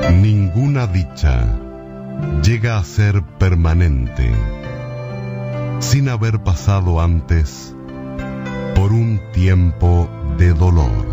Ninguna dicha llega a ser permanente sin haber pasado antes por un tiempo de dolor.